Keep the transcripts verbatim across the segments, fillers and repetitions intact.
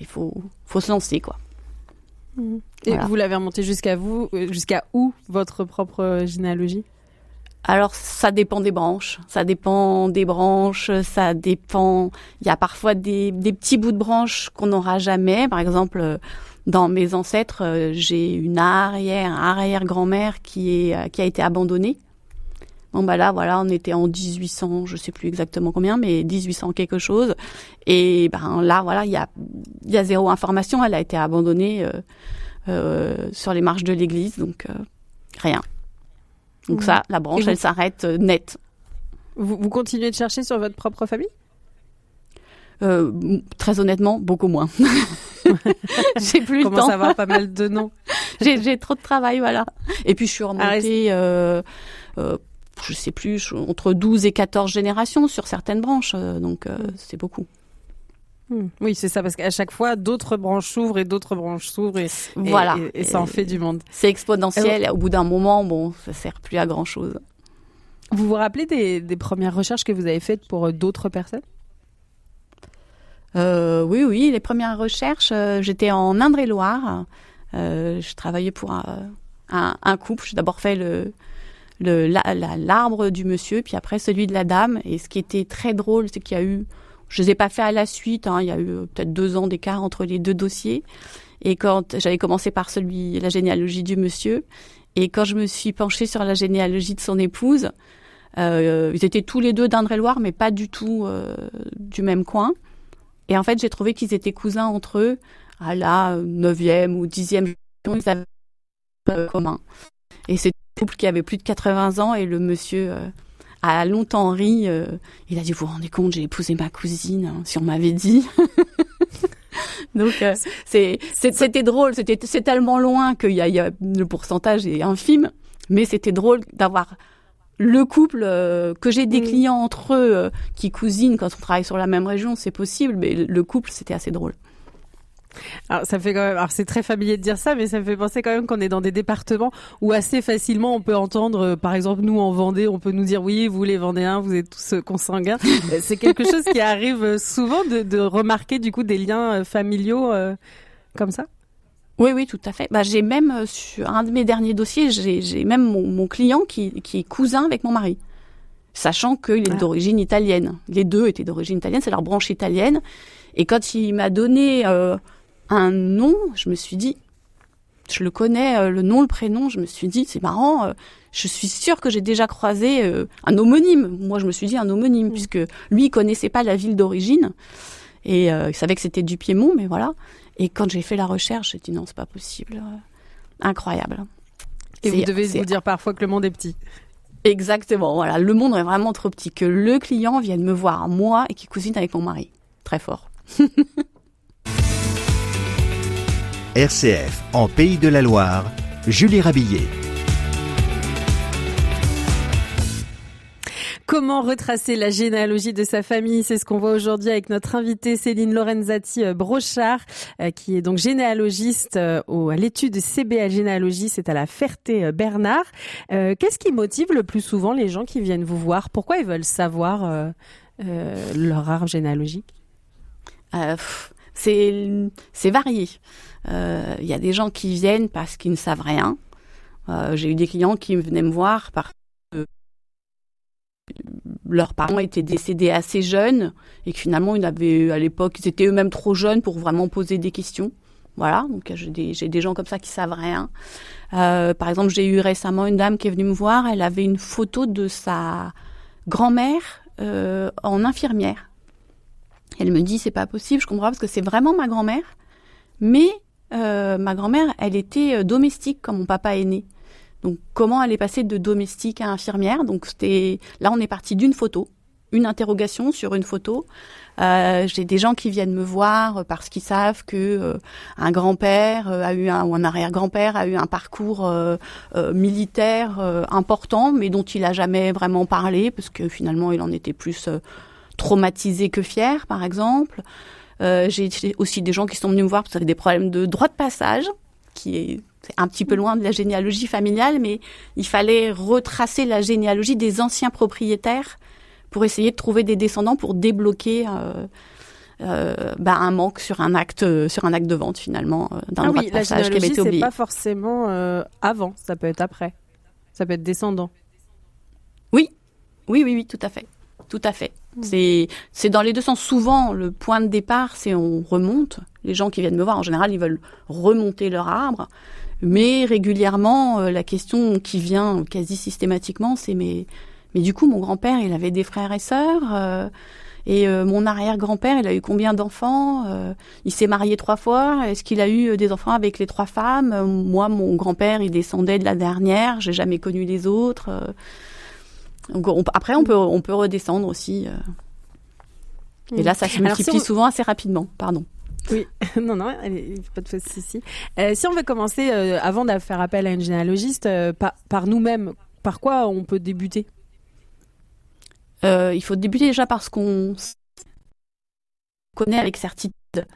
faut, faut se lancer, quoi. Et Voilà. vous l'avez remonté jusqu'à vous, jusqu'à où votre propre généalogie ? Alors, ça dépend des branches. Ça dépend des branches, ça dépend... Il y a parfois des, des petits bouts de branches qu'on n'aura jamais. Par exemple, dans mes ancêtres, j'ai une arrière, arrière-grand-mère qui est, qui a été abandonnée. Bon, bah là, voilà, on était en dix-huit cents, je sais plus exactement combien, mais dix-huit cents quelque chose. Et ben là, voilà, il y a, il y a zéro information. Elle a été abandonnée euh, euh, sur les marches de l'église, donc euh, rien. Donc mmh. ça, la branche, vous, elle s'arrête euh, net. Vous, vous continuez de chercher sur votre propre famille ? euh, Très honnêtement, beaucoup moins. J'ai plus le temps. Commence à avoir pas mal de noms. j'ai, j'ai trop de travail, voilà. Et puis je suis remontée, ah, euh, euh, je sais plus, entre douze et quatorze générations sur certaines branches. Euh, donc euh, mmh. c'est beaucoup. Oui, c'est ça, parce qu'à chaque fois, d'autres branches s'ouvrent et d'autres branches s'ouvrent et, voilà. et, et, et ça en fait du monde. C'est exponentiel. Et au bout d'un moment, bon, ça sert plus à grand chose. Vous vous rappelez des, des premières recherches que vous avez faites pour d'autres personnes ? euh, Oui, oui, les premières recherches, euh, j'étais en Indre-et-Loire. Euh, je travaillais pour un, un, un couple. J'ai d'abord fait le, le, la, la, l'arbre du monsieur, puis après celui de la dame. Et ce qui était très drôle, c'est qu'il y a eu... Je les ai pas fait à la suite, hein. Il y a eu peut-être deux ans d'écart entre les deux dossiers. Et quand j'avais commencé par celui, la généalogie du monsieur, et quand je me suis penchée sur la généalogie de son épouse, euh, ils étaient tous les deux d'Indre-et-Loire, mais pas du tout euh, du même coin. Et en fait, j'ai trouvé qu'ils étaient cousins entre eux, à la neuvième ou dixième génération, ils avaient euh, commun. Et c'est un couple qui avait plus de quatre-vingts ans, et le monsieur... Euh, a longtemps ri. Euh, il a dit, vous vous rendez compte, j'ai épousé ma cousine, hein, si on m'avait dit. Donc, euh, c'est, c'est, c'était drôle. C'était, c'est tellement loin qu'il y a, il y a le pourcentage est infime, mais c'était drôle d'avoir le couple, euh, que j'ai des mmh. clients entre eux euh, qui cousinent quand on travaille sur la même région, c'est possible, mais le couple, c'était assez drôle. Alors ça fait quand même, alors c'est très familier de dire ça, mais ça me fait penser quand même qu'on est dans des départements où assez facilement on peut entendre, euh, par exemple nous en Vendée, on peut nous dire oui, vous les Vendéens, vous êtes tous euh, consanguins. C'est quelque chose qui arrive souvent de, de remarquer du coup des liens euh, familiaux euh, comme ça. Oui, oui, tout à fait. Bah j'ai même euh, sur un de mes derniers dossiers, j'ai, j'ai même mon, mon client qui, qui est cousin avec mon mari, sachant qu'il est ah. d'origine italienne. Les deux étaient d'origine italienne, c'est leur branche italienne. Et quand il m'a donné euh, un nom, je me suis dit, je le connais, euh, le nom, le prénom, je me suis dit, c'est marrant, euh, je suis sûre que j'ai déjà croisé euh, un homonyme. Moi, je me suis dit un homonyme, mmh. puisque lui, il connaissait pas la ville d'origine, et euh, il savait que c'était du Piémont, mais voilà. Et quand j'ai fait la recherche, j'ai dit non, c'est pas possible. Euh, incroyable. Et c'est, vous devez vous dire parfois que le monde est petit. Exactement, voilà, le monde est vraiment trop petit, que le client vienne me voir, moi, et qu'il cousine avec mon mari. Très fort. R C F en Pays de la Loire, Julie Rabillet. Comment retracer la généalogie de sa famille ? C'est ce qu'on voit aujourd'hui avec notre invitée Céline Lorenzati-Brochard, euh, qui est donc généalogiste euh, au, à l'étude C B L Généalogie, c'est à la Ferté-Bernard. Euh, qu'est-ce qui motive le plus souvent les gens qui viennent vous voir ? Pourquoi ils veulent savoir euh, euh, leur arbre généalogique ? euh, c'est, c'est varié. Il euh, y a des gens qui viennent parce qu'ils ne savent rien. Euh, j'ai eu des clients qui venaient me voir parce que leurs parents étaient décédés assez jeunes et que finalement ils avaient, à l'époque, ils étaient eux-mêmes trop jeunes pour vraiment poser des questions. Voilà, donc j'ai des, j'ai des gens comme ça qui savent rien. Euh, par exemple, j'ai eu récemment une dame qui est venue me voir, elle avait une photo de sa grand-mère euh, en infirmière. Elle me dit, c'est pas possible, je comprends pas, parce que c'est vraiment ma grand-mère, mais euh, ma grand-mère, elle était domestique quand mon papa est né. Donc, comment elle est passée de domestique à infirmière ? Donc, c'était là, on est parti d'une photo, une interrogation sur une photo. Euh, j'ai des gens qui viennent me voir parce qu'ils savent que euh, un grand-père euh, a eu un ou un arrière-grand-père a eu un parcours euh, euh, militaire euh, important, mais dont il a jamais vraiment parlé parce que finalement, il en était plus euh, traumatisé que fier, par exemple. Euh, j'ai, j'ai aussi des gens qui sont venus me voir parce qu'ils avaient des problèmes de droit de passage, qui est C'est un petit peu loin de la généalogie familiale, mais il fallait retracer la généalogie des anciens propriétaires pour essayer de trouver des descendants pour débloquer euh, euh, bah, un manque sur un acte, sur un acte de vente finalement euh, d'un ah droit oui, de passage qui avait été c'est oublié. pas forcément euh, avant, ça peut être après, ça peut être descendant. Oui, oui, oui, oui, tout à fait, tout à fait. Mmh. C'est, c'est dans les deux sens. Souvent, le point de départ, c'est on remonte. Les gens qui viennent me voir, en général, ils veulent remonter leur arbre. Mais régulièrement, euh, la question qui vient quasi systématiquement, c'est mais, mais du coup, mon grand-père, il avait des frères et sœurs. Euh, et euh, mon arrière-grand-père, il a eu combien d'enfants euh, Il s'est marié trois fois. Est-ce qu'il a eu des enfants avec les trois femmes euh, Moi, mon grand-père, il descendait de la dernière. J'ai jamais connu les autres. Euh, donc, on, après, on peut, on peut redescendre aussi. Euh, et là, ça se multiplie si on... souvent assez rapidement. Pardon. Oui, non, non, pas de souci. Euh, si on veut commencer, euh, avant de faire appel à une généalogiste, euh, par, par nous-mêmes, par quoi on peut débuter ? euh, Il faut débuter déjà par ce qu'on connaît avec certitude.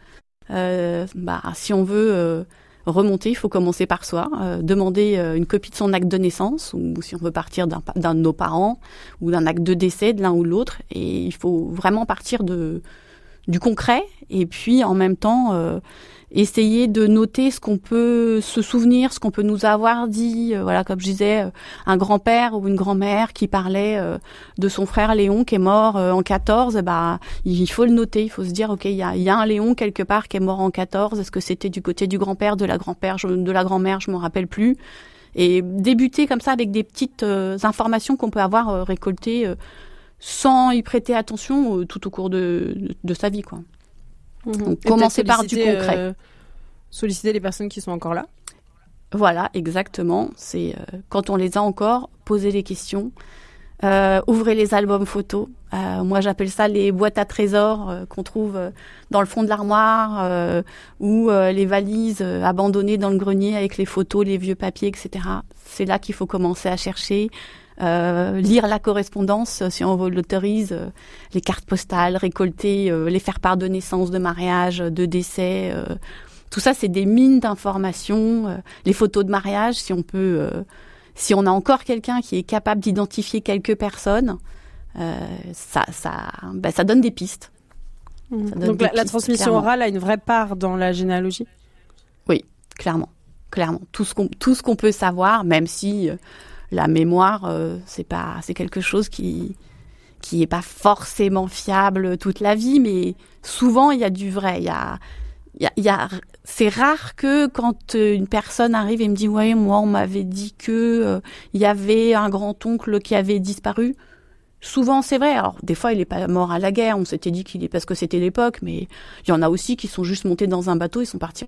Euh, bah, si on veut euh, remonter, il faut commencer par soi, euh, demander euh, une copie de son acte de naissance, ou si on veut partir d'un, d'un de nos parents, ou d'un acte de décès de l'un ou de l'autre. Et il faut vraiment partir de... du concret, et puis en même temps euh, essayer de noter ce qu'on peut se souvenir, ce qu'on peut nous avoir dit. Euh, voilà, comme je disais, euh, un grand-père ou une grand-mère qui parlait euh, de son frère Léon qui est mort euh, en quatorze, bah il faut le noter, il faut se dire ok, il y a, y a un Léon quelque part qui est mort en quatorze. Est-ce que c'était du côté du grand-père, de la grand-père, je, de la grand-mère, je m'en rappelle plus. Et débuter comme ça avec des petites euh, informations qu'on peut avoir euh, récoltées. Euh, sans y prêter attention euh, tout au cours de, de, de sa vie, quoi. Mmh. Donc, commencer par du concret. Euh, solliciter les personnes qui sont encore là. Voilà, exactement. C'est euh, quand on les a encore, poser les questions. Euh, ouvrez les albums photos. Euh, moi, j'appelle ça les boîtes à trésors euh, qu'on trouve euh, dans le fond de l'armoire euh, ou euh, les valises euh, abandonnées dans le grenier avec les photos, les vieux papiers, et cetera. C'est là qu'il faut commencer à chercher. Euh, lire la correspondance, si on l'autorise, euh, les cartes postales, récolter, euh, les faire-part de naissance, de mariage, de décès. Euh, tout ça, c'est des mines d'informations. Euh, les photos de mariage, si on peut, euh, si on a encore quelqu'un qui est capable d'identifier quelques personnes, euh, ça, ça, ben, ça donne des pistes. Mmh. Ça donne Donc des la, pistes, la transmission clairement. Orale a une vraie part dans la généalogie. Oui, clairement, clairement. Tout ce qu'on, tout ce qu'on peut savoir, même si euh, la mémoire, euh, c'est pas, c'est quelque chose qui qui est pas forcément fiable toute la vie, mais souvent il y a du vrai. Il y a, il y a, il y a, c'est rare que quand une personne arrive et me dit ouais, moi on m'avait dit que euh, il y avait un grand-oncle qui avait disparu. Souvent c'est vrai. Alors des fois il est pas mort à la guerre. On s'était dit qu'il est parce que c'était l'époque, mais il y en a aussi qui sont juste montés dans un bateau, ils sont partis.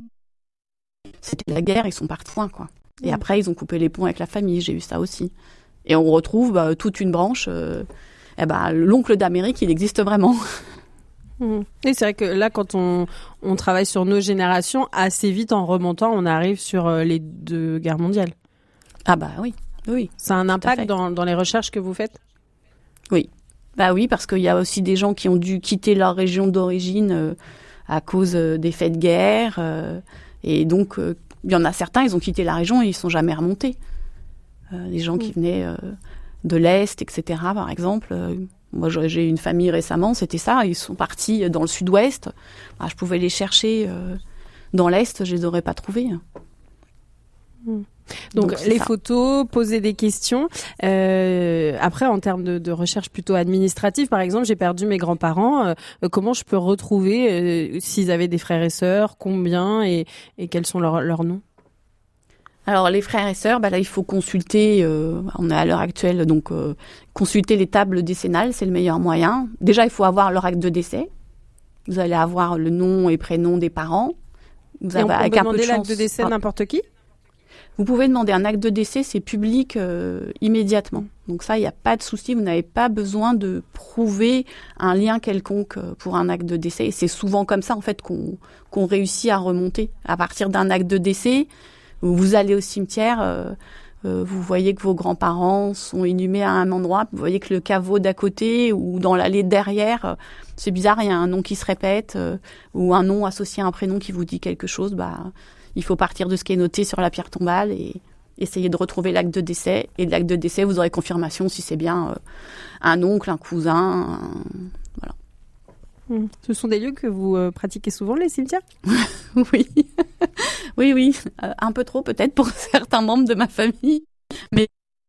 C'était la guerre, ils sont partis loin, quoi. Et après, ils ont coupé les ponts avec la famille. J'ai eu ça aussi. Et on retrouve bah, toute une branche. Euh, eh ben, l'oncle d'Amérique, il existe vraiment. Mmh. Et c'est vrai que là, quand on, on travaille sur nos générations, assez vite, en remontant, on arrive sur euh, les deux guerres mondiales. Ah bah oui, oui. Ça a un impact dans, dans les recherches que vous faites ? Oui. Bah oui, parce qu'il y a aussi des gens qui ont dû quitter leur région d'origine euh, à cause euh, des faits de guerre. Euh, et donc... Euh, il y en a certains, ils ont quitté la région et ils ne sont jamais remontés. Euh, des gens qui venaient euh, de l'Est, et cetera, par exemple. Euh, moi, j'ai eu une famille récemment, c'était ça. Ils sont partis dans le sud-ouest. Bah, je pouvais les chercher euh, dans l'Est, je ne les aurais pas trouvés. Mmh. Donc, Donc les ça. Photos, poser des questions. Euh, après, en termes de, de recherche plutôt administrative, par exemple, j'ai perdu mes grands-parents. Euh, comment je peux retrouver euh, s'ils avaient des frères et sœurs, combien et, et quels sont leurs, leurs noms ? Alors les frères et sœurs, bah là il faut consulter. Euh, on est à l'heure actuelle, donc euh, consulter les tables décennales, c'est le meilleur moyen. Déjà, il faut avoir leur acte de décès. Vous allez avoir le nom et prénom des parents. Vous et avez on peut avec demander un peu de chance, l'acte de décès à n'importe qui ? Vous pouvez demander un acte de décès, c'est public euh, immédiatement. Donc ça, il n'y a pas de souci, vous n'avez pas besoin de prouver un lien quelconque pour un acte de décès. Et c'est souvent comme ça, en fait, qu'on, qu'on réussit à remonter. À partir d'un acte de décès, vous allez au cimetière, euh, euh, vous voyez que vos grands-parents sont inhumés à un endroit, vous voyez que le caveau d'à côté ou dans l'allée derrière, euh, c'est bizarre, il y a un nom qui se répète, euh, ou un nom associé à un prénom qui vous dit quelque chose, bah... Il faut partir de ce qui est noté sur la pierre tombale et essayer de retrouver l'acte de décès. Et de l'acte de décès, vous aurez confirmation si c'est bien euh, un oncle, un cousin, un... voilà. Ce sont des lieux que vous euh, pratiquez souvent, les cimetières ? Oui, oui, oui, euh, un peu trop peut-être pour certains membres de ma famille, mais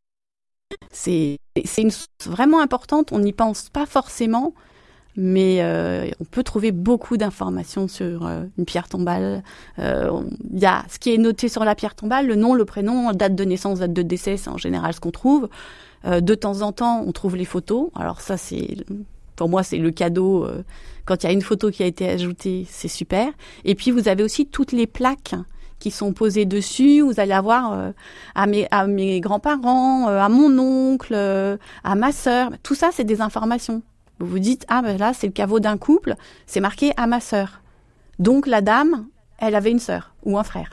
c'est, c'est une source vraiment importante, on n'y pense pas forcément, mais euh, on peut trouver beaucoup d'informations sur euh, une pierre tombale. Il euh, y a ce qui est noté sur la pierre tombale, le nom, le prénom, date de naissance, date de décès, c'est en général ce qu'on trouve. Euh, de temps en temps, on trouve les photos, alors ça c'est... Pour moi, c'est le cadeau. Euh, quand il y a une photo qui a été ajoutée, c'est super. Et puis, vous avez aussi toutes les plaques qui sont posées dessus. Vous allez avoir euh, à, mes, à mes grands-parents, euh, à mon oncle, euh, à ma sœur. Tout ça, c'est des informations. Vous vous dites, ah ben là, c'est le caveau d'un couple. C'est marqué à ma sœur. Donc, la dame, elle avait une sœur ou un frère.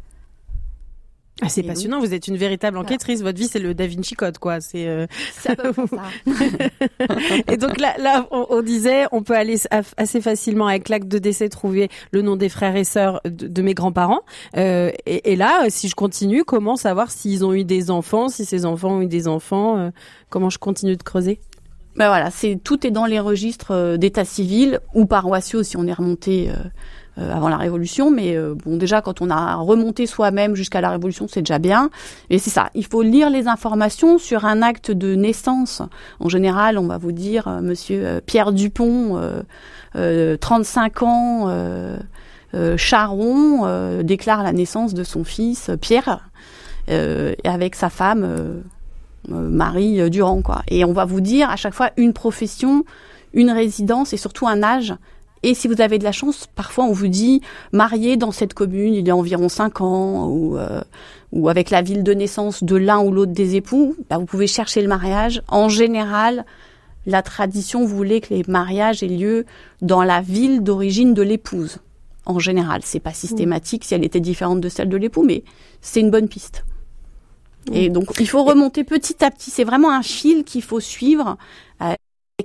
Ah, c'est Et passionnant, oui. Vous êtes une véritable enquêtrice. Voilà. Votre vie, c'est le Da Vinci Code, quoi. C'est, euh... c'est à peu près ça. Et donc là, là on, on disait, on peut aller assez facilement avec l'acte de décès trouver le nom des frères et sœurs de, de mes grands-parents. Euh, et, et là, si je continue, comment savoir s'ils ont eu des enfants, si ces enfants ont eu des enfants euh, Comment je continue de creuser ? Ben voilà, c'est tout est dans les registres d'état civil ou paroissiaux si on est remonté. Euh, Euh, avant la Révolution, mais euh, bon, déjà quand on a remonté soi-même jusqu'à la Révolution, c'est déjà bien. Et c'est ça, il faut lire les informations sur un acte de naissance. En général, on va vous dire, euh, Monsieur euh, Pierre Dupont, euh, euh, trente-cinq ans, euh, euh, charron, euh, déclare la naissance de son fils Pierre, euh, avec sa femme euh, euh, Marie Durand, quoi. Et on va vous dire à chaque fois une profession, une résidence et surtout un âge. Et si vous avez de la chance, parfois on vous dit marié dans cette commune il y a environ cinq ans ou euh, ou avec la ville de naissance de l'un ou l'autre des époux, bah vous pouvez chercher le mariage. En général, la tradition voulait que les mariages aient lieu dans la ville d'origine de l'épouse. En général, c'est pas systématique si elle était différente de celle de l'époux, mais c'est une bonne piste. Mmh. Et donc il faut remonter petit à petit. C'est vraiment un fil qu'il faut suivre. Euh,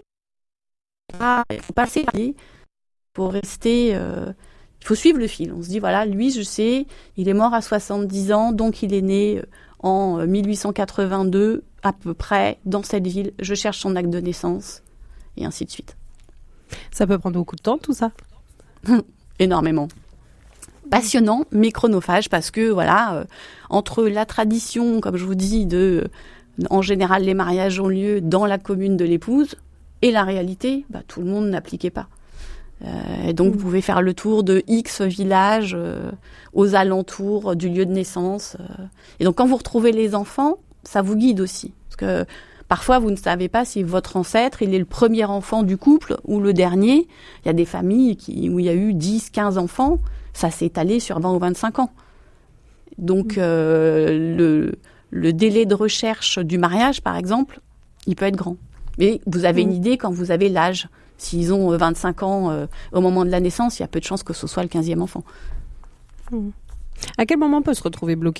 il faut passer par là. Pour rester, euh, il faut suivre le fil. On se dit, voilà, lui, je sais, il est mort à soixante-dix ans, donc il est né en mille huit cent quatre-vingt-deux, à peu près, dans cette ville. Je cherche son acte de naissance, et ainsi de suite. Ça peut prendre beaucoup de temps, tout ça ? Énormément. Passionnant, mais chronophage, parce que, voilà, euh, entre la tradition, comme je vous dis, de, euh, en général, les mariages ont lieu dans la commune de l'épouse, et la réalité, bah, tout le monde n'appliquait pas. Euh, et donc, vous pouvez faire le tour de X villages euh, aux alentours du lieu de naissance. Euh. Et donc, quand vous retrouvez les enfants, ça vous guide aussi. Parce que parfois, vous ne savez pas si votre ancêtre, il est le premier enfant du couple ou le dernier. Il y a des familles qui, où il y a eu dix, quinze enfants. Ça s'est étalé sur vingt ou vingt-cinq ans. Donc, euh, le, le délai de recherche du mariage, par exemple, il peut être grand. Mais vous avez une idée quand vous avez l'âge. S'ils ont vingt-cinq ans euh, au moment de la naissance, il y a peu de chances que ce soit le quinzième enfant. Mmh. À quel moment on peut se retrouver bloqué ?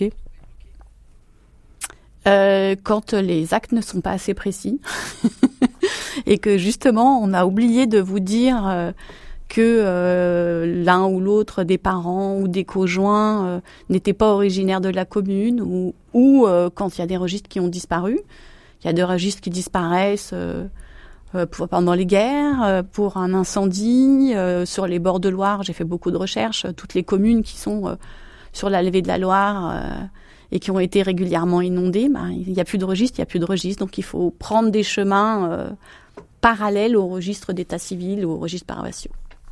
euh, Quand les actes ne sont pas assez précis et que justement on a oublié de vous dire euh, que euh, l'un ou l'autre des parents ou des conjoints euh, n'était pas originaire de la commune ou, ou euh, quand il y a des registres qui ont disparu. Il y a des registres qui disparaissent euh, Euh, pour, pendant les guerres, euh, pour un incendie, euh, sur les bords de Loire, j'ai fait beaucoup de recherches, euh, toutes les communes qui sont euh, sur la levée de la Loire euh, et qui ont été régulièrement inondées, bah, il n'y a plus de registre, il n'y a plus de registre, donc il faut prendre des chemins euh, parallèles au registre d'état civil ou au registre paroissiaux.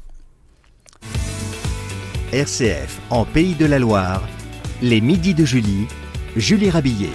R C F en Pays de la Loire, les midis de Julie, Julie Rabillet.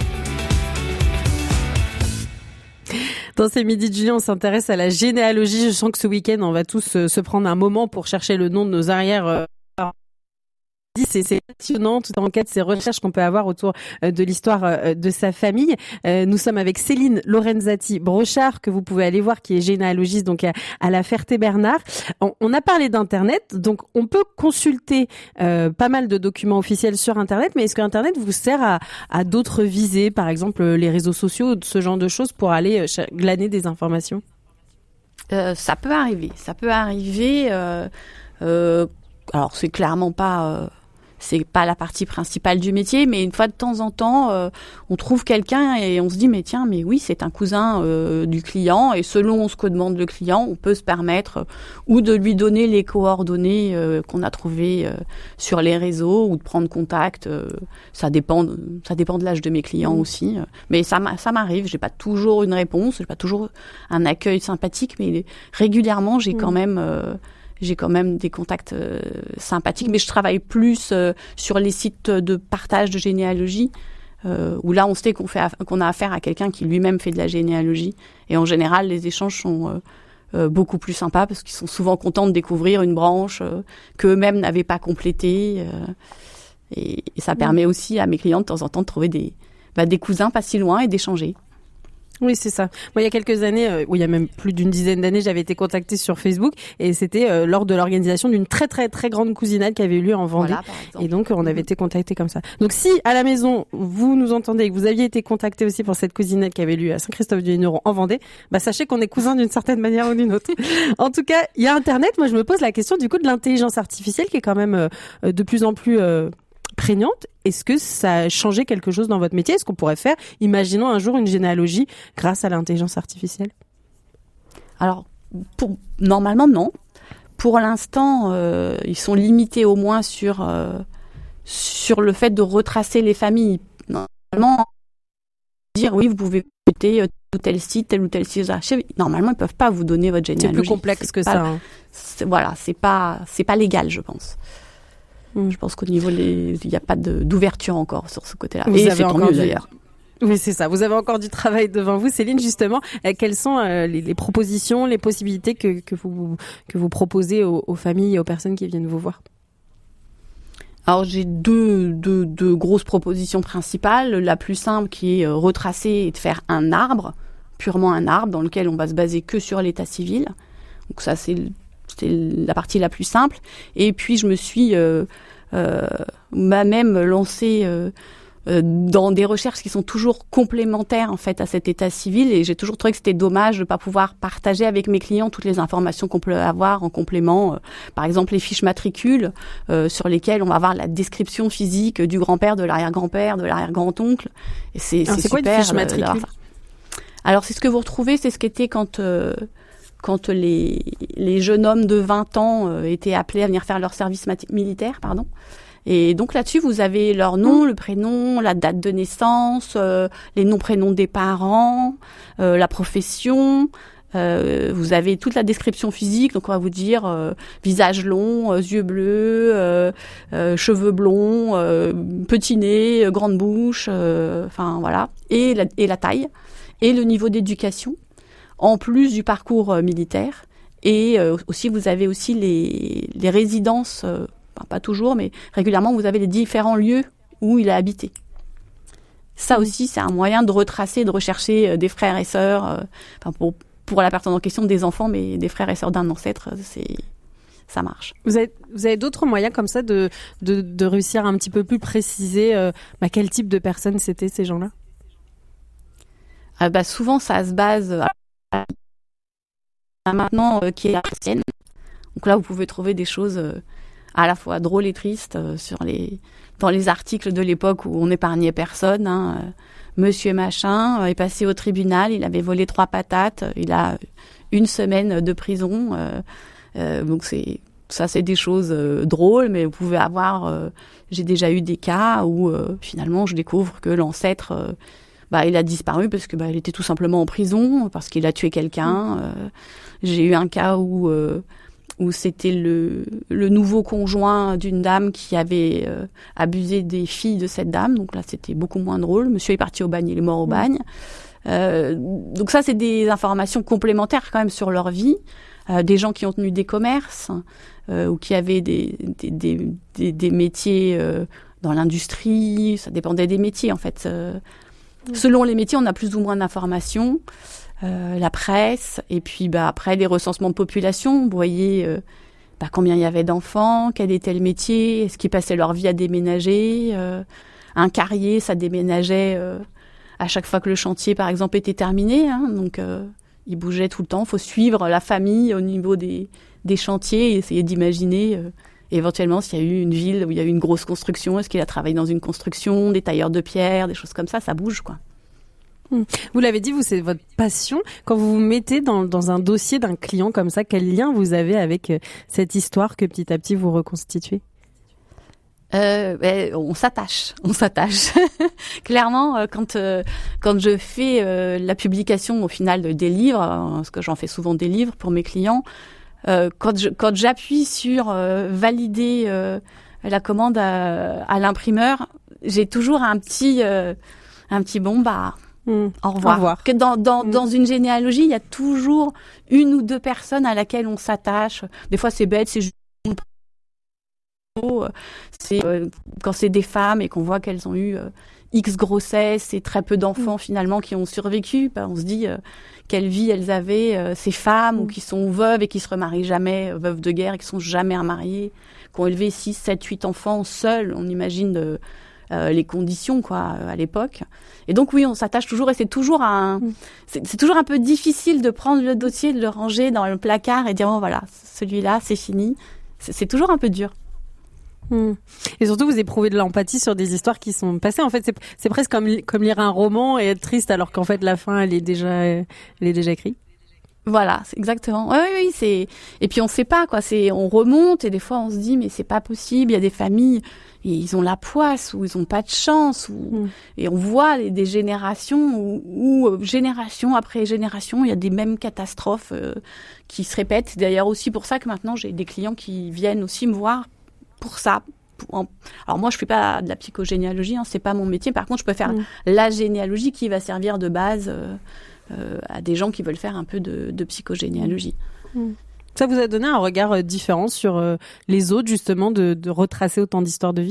Dans ces midis de Julie, on s'intéresse à la généalogie. Je sens que ce week-end, on va tous euh, se prendre un moment pour chercher le nom de nos arrières. Euh, c'est, c'est passionnant, toute enquête, ces recherches qu'on peut avoir autour euh, de l'histoire euh, de sa famille. Euh, nous sommes avec Céline Lorenzati Brochard, que vous pouvez aller voir, qui est généalogiste donc à, à la Ferté-Bernard. On, on a parlé d'Internet, donc on peut consulter euh, pas mal de documents officiels sur Internet, mais est-ce que Internet vous sert à, à d'autres visées, par exemple les réseaux sociaux, ce genre de choses, pour aller euh, glaner des informations ? euh, Ça peut arriver, ça peut arriver. Euh, euh, alors c'est clairement pas... Euh c'est pas la partie principale du métier, mais une fois de temps en temps, euh, on trouve quelqu'un et on se dit mais tiens, mais oui, c'est un cousin euh, du client, et selon ce que demande le client, on peut se permettre euh, ou de lui donner les coordonnées euh, qu'on a trouvées euh, sur les réseaux, ou de prendre contact. Euh, ça dépend, ça dépend de l'âge de mes clients aussi. Euh, mais ça, ça m'arrive. J'ai pas toujours une réponse, j'ai pas toujours un accueil sympathique, mais régulièrement, j'ai mmh. quand même euh, J'ai quand même des contacts euh, sympathiques, mais je travaille plus euh, sur les sites de partage de généalogie, euh, où là, on sait qu'on, fait, qu'on a affaire à quelqu'un qui lui-même fait de la généalogie. Et en général, les échanges sont euh, euh, beaucoup plus sympas, parce qu'ils sont souvent contents de découvrir une branche euh, qu'eux-mêmes n'avaient pas complétée. Euh, et, et ça permet aussi à mes clients, de temps en temps, de trouver des, bah, des cousins pas si loin et d'échanger. Oui, c'est ça. Moi, il y a quelques années, euh, ou il y a même plus d'une dizaine d'années, j'avais été contactée sur Facebook, et c'était euh, lors de l'organisation d'une très très très grande cousinade qui avait eu lieu en Vendée. Voilà, et donc, on avait mmh. été contactés comme ça. Donc, si à la maison, vous nous entendez et que vous aviez été contacté aussi pour cette cousinade qui avait lieu à Saint-Christophe-du-Vigneron en Vendée, bah sachez qu'on est cousins d'une certaine manière ou d'une autre. En tout cas, il y a Internet. Moi, je me pose la question du coup de l'intelligence artificielle qui est quand même euh, de plus en plus euh, prégnante. Est-ce que ça a changé quelque chose dans votre métier ? Est-ce qu'on pourrait faire, imaginons un jour, une généalogie grâce à l'intelligence artificielle ? Alors, pour, normalement, non. Pour l'instant, euh, ils sont limités au moins sur, euh, sur le fait de retracer les familles. Normalement, dire oui, vous pouvez écouter tel ou tel site, tel ou tel site d'archives. Normalement, ils ne peuvent pas vous donner votre généalogie. C'est plus complexe c'est que pas, ça. Hein. C'est, voilà, c'est pas, c'est pas légal, je pense. Je pense qu'au niveau, il n'y a pas de, d'ouverture encore sur ce côté-là. Vous Et avez c'est tant mieux du... d'ailleurs. Oui, c'est ça. Vous avez encore du travail devant vous. Céline, justement, euh, quelles sont euh, les, les propositions, les possibilités que, que, vous, que vous proposez aux, aux familles et aux personnes qui viennent vous voir ? Alors, j'ai deux, deux, deux grosses propositions principales. La plus simple qui est euh, retracer et de faire un arbre, purement un arbre, dans lequel on va se baser que sur l'état civil. Donc ça, c'est... C'était la partie la plus simple. Et puis, je me suis euh, euh, même lancée euh, euh, dans des recherches qui sont toujours complémentaires en fait à cet état civil. Et j'ai toujours trouvé que c'était dommage de ne pas pouvoir partager avec mes clients toutes les informations qu'on peut avoir en complément. Euh, par exemple, les fiches matricules euh, sur lesquelles on va avoir la description physique du grand-père, de l'arrière-grand-père, de l'arrière-grand-oncle. Et c'est, Alors, c'est, c'est super. Quoi une fiche matricule ? Euh, Alors, c'est ce que vous retrouvez, c'est ce qu'était quand... Euh, quand les, les jeunes hommes de vingt ans euh, étaient appelés à venir faire leur service mat- militaire, pardon. Et donc là-dessus, vous avez leur nom, le prénom, la date de naissance, euh, les noms, prénoms des parents, euh, la profession. Euh, vous avez toute la description physique, donc on va vous dire euh, visage long, euh, yeux bleus, euh, euh, cheveux blonds, euh, petit nez, euh, grande bouche, euh, enfin voilà, et la, et la taille, et le niveau d'éducation. En plus du parcours euh, militaire. Et euh, aussi, vous avez aussi les, les résidences, euh, enfin, pas toujours, mais régulièrement, vous avez les différents lieux où il a habité. Ça mmh. aussi, c'est un moyen de retracer, de rechercher euh, des frères et sœurs, euh, enfin, pour, pour la personne en question, des enfants, mais des frères et sœurs d'un ancêtre, c'est, ça marche. Vous avez, vous avez d'autres moyens comme ça de, de, de réussir à un petit peu plus préciser euh, bah, quel type de personnes c'était, ces gens-là ? euh, bah, Souvent, ça se base... maintenant euh, qui est ancienne. Donc là, vous pouvez trouver des choses euh, à la fois drôles et tristes euh, sur les, dans les articles de l'époque où on n'épargnait personne. Hein. Euh, Monsieur Machin euh, est passé au tribunal, il avait volé trois patates, il a une semaine de prison. Euh, euh, donc c'est ça, c'est des choses euh, drôles, mais vous pouvez avoir... Euh, j'ai déjà eu des cas où euh, finalement, je découvre que l'ancêtre... Euh, Bah, il a disparu parce que bah, il était tout simplement en prison, parce qu'il a tué quelqu'un. Euh, j'ai eu un cas où euh, où c'était le le nouveau conjoint d'une dame qui avait euh, abusé des filles de cette dame. Donc là, c'était beaucoup moins drôle. Monsieur est parti au bagne, il est mort au bagne. Euh, donc ça, c'est des informations complémentaires quand même sur leur vie. Euh, des gens qui ont tenu des commerces euh, ou qui avaient des des des des, des métiers euh, dans l'industrie. Ça dépendait des métiers en fait. Euh, Selon les métiers, on a plus ou moins d'informations, euh, la presse, et puis bah, après les recensements de population. Vous voyez euh, bah, combien il y avait d'enfants, quel était le métier, est-ce qu'ils passaient leur vie à déménager. Euh, un carrier, ça déménageait euh, à chaque fois que le chantier, par exemple, était terminé. Hein, donc, euh, il bougeait tout le temps. Il faut suivre la famille au niveau des, des chantiers et essayer d'imaginer euh, éventuellement, s'il y a eu une ville où il y a eu une grosse construction, est-ce qu'il a travaillé dans une construction, des tailleurs de pierre, des choses comme ça, ça bouge, quoi. Vous l'avez dit, vous, c'est votre passion. Quand vous vous mettez dans, dans un dossier d'un client comme ça, quel lien vous avez avec cette histoire que petit à petit vous reconstituez ? Euh, ben, on s'attache, on s'attache. Clairement, euh, quand euh, quand je fais euh, la publication au final des livres, euh, parce que j'en fais souvent des livres pour mes clients, euh, quand je quand j'appuie sur euh, valider euh, la commande à, à l'imprimeur, j'ai toujours un petit euh, un petit bon bah. Mmh. Au revoir. Au revoir. Que dans dans mmh. dans une généalogie, il y a toujours une ou deux personnes à laquelle on s'attache. Des fois, c'est bête, c'est juste c'est euh, quand c'est des femmes et qu'on voit qu'elles ont eu euh, X grossesses et très peu d'enfants mmh. finalement qui ont survécu, bah, on se dit euh, quelle vie elles avaient euh, ces femmes mmh. ou qui sont veuves et qui se remarient jamais, euh, veuves de guerre et qui sont jamais remariées, qui ont élevé six, sept, huit enfants seules. On imagine euh, Euh, les conditions quoi euh, à l'époque. Et donc oui, on s'attache toujours et c'est toujours un mmh. c'est, c'est toujours un peu difficile de prendre le dossier, de le ranger dans le placard et dire oh voilà, celui-là, c'est fini. C'est, c'est toujours un peu dur. Mmh. Et surtout, vous éprouvez de l'empathie sur des histoires qui sont passées. En fait, c'est, c'est presque comme comme lire un roman et être triste alors qu'en fait la fin elle est déjà elle est déjà écrite. Voilà, c'est exactement. Oui, oui, oui, c'est. Et puis on sait pas quoi. C'est, on remonte et des fois on se dit mais c'est pas possible. Il y a des familles, et ils ont la poisse ou ils ont pas de chance ou mm. et on voit les, des générations où, où génération après génération il y a des mêmes catastrophes euh, qui se répètent. C'est d'ailleurs aussi pour ça que maintenant j'ai des clients qui viennent aussi me voir pour ça. Alors moi je fais pas de la psychogénéalogie, hein, c'est pas mon métier. Par contre je peux faire mm. la généalogie qui va servir de base. Euh, Euh, à des gens qui veulent faire un peu de, de psychogénéalogie. Mmh. Ça vous a donné un regard euh, différent sur euh, les autres, justement, de, de retracer autant d'histoires de vie ?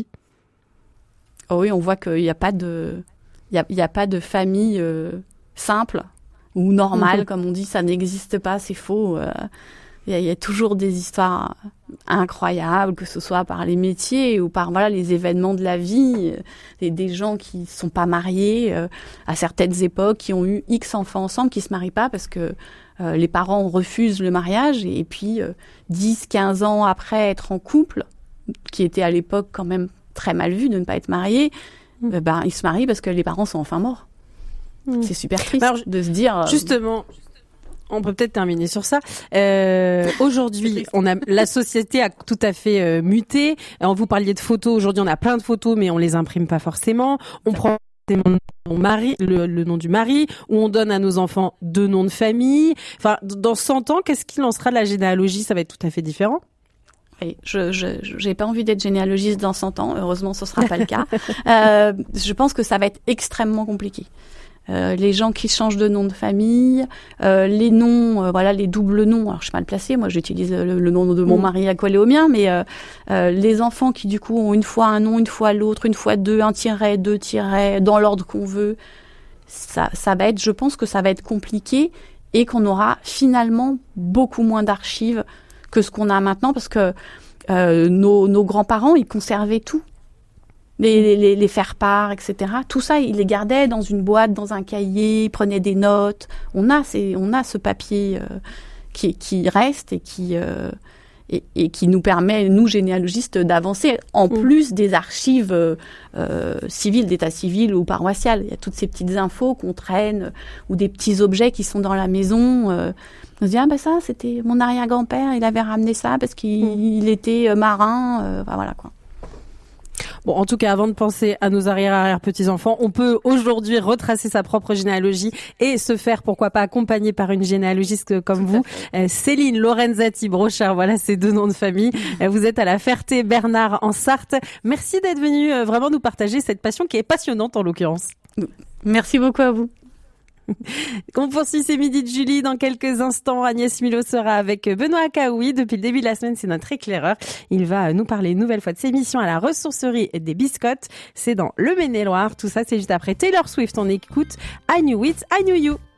Oh oui, on voit qu'il n'y a pas de, il y a, il y a pas de famille euh, simple ou normale, mmh. comme on dit, ça n'existe pas, c'est faux. Euh, il y a, il y a toujours des histoires incroyables, que ce soit par les métiers ou par voilà les événements de la vie, des, des gens qui sont pas mariés euh, à certaines époques, qui ont eu X enfants ensemble, qui se marient pas parce que euh, les parents refusent le mariage et, et puis euh, dix, quinze ans après être en couple, qui était à l'époque quand même très mal vu de ne pas être marié, mmh. euh, ben ils se marient parce que les parents sont enfin morts. Mmh. C'est super triste Alors, de se dire. Euh, justement. On peut peut-être terminer sur ça. Euh, aujourd'hui, on a la société a tout à fait euh, muté. Alors, vous parliez de photos. Aujourd'hui, on a plein de photos, mais on les imprime pas forcément. On prend mon mari, le, le nom du mari, ou on donne à nos enfants deux noms de famille. Enfin, dans cent ans, qu'est-ce qu'il en sera de la généalogie ? Ça va être tout à fait différent. Oui, je, je, j'ai pas envie d'être généalogiste dans cent ans. Heureusement, ce sera pas le cas. Euh, je pense que ça va être extrêmement compliqué. Euh, les gens qui changent de nom de famille, euh, les noms, euh, voilà, les doubles noms. Alors, je suis mal placée. Moi, j'utilise le, le nom de mon mmh. mari à coller au mien, mais euh, euh, les enfants qui, du coup, ont une fois un nom, une fois l'autre, une fois deux, un tiret, deux tirets, dans l'ordre qu'on veut, ça, ça va être, je pense que ça va être compliqué et qu'on aura finalement beaucoup moins d'archives que ce qu'on a maintenant parce que euh, nos, nos grands-parents, ils conservaient tout. Les, les, les faire-part, et cetera. Tout ça, ils les gardaient dans une boîte, dans un cahier, ils prenaient des notes. On a, ces, on a ce papier euh, qui, qui reste et qui, euh, et, et qui nous permet, nous, généalogistes, d'avancer, en mmh. plus des archives euh, euh, civiles, d'état civil ou paroissial. Il y a toutes ces petites infos qu'on traîne, ou des petits objets qui sont dans la maison. Euh, on se dit, ah ben ça, c'était mon arrière-grand-père, il avait ramené ça parce qu'il mmh. il était marin. Euh, enfin, voilà, quoi. Bon, en tout cas, avant de penser à nos arrière-arrière-petits-enfants, on peut aujourd'hui retracer sa propre généalogie et se faire, pourquoi pas, accompagner par une généalogiste comme vous. Euh, Céline Lorenzati Brochard, voilà ces deux noms de famille. Euh, vous êtes à la Ferté-Bernard en Sarthe. Merci d'être venu euh, vraiment nous partager cette passion qui est passionnante en l'occurrence. Merci beaucoup à vous. On poursuit ces midis de Julie dans quelques instants. Agnès Milo sera avec Benoît Akaoui. Depuis le début de la semaine, c'est notre éclaireur. Il va nous parler une nouvelle fois de ses missions à la ressourcerie des Biscottes. C'est dans le Maine-et-Loire. Tout ça, c'est juste après Taylor Swift. On écoute I Knew It, I Knew You.